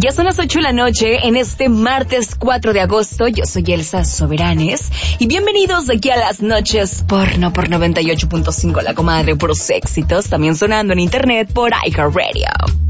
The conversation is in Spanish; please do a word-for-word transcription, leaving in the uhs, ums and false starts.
Ya son las ocho de la noche en este martes cuatro de agosto. Yo soy Elsa Soberanes y bienvenidos aquí a las noches porno por noventa y ocho punto cinco La Comadre, por sus éxitos, también sonando en internet por iHeartRadio.